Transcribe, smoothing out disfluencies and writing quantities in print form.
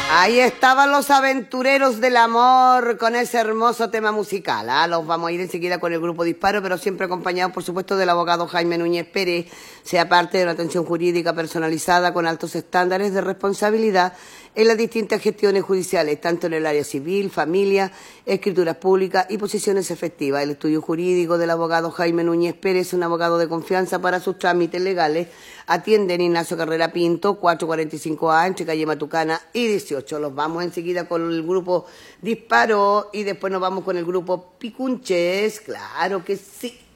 Ahí estaban los aventureros del amor con ese hermoso tema musical. Los vamos a ir enseguida con el grupo Disparo, pero siempre acompañados, por supuesto, del abogado Jaime Núñez Pérez. Sea parte de una atención jurídica personalizada con altos estándares de responsabilidad en las distintas gestiones judiciales, tanto en el área civil, familia, escrituras públicas y posiciones efectivas. El estudio jurídico del abogado Jaime Núñez Pérez, un abogado de confianza para sus trámites legales. Atiende en Ignacio Carrera Pinto, 445A, entre calle Matucana y 18. Los vamos enseguida con el grupo Disparo y después nos vamos con el grupo Picunches. Claro que sí.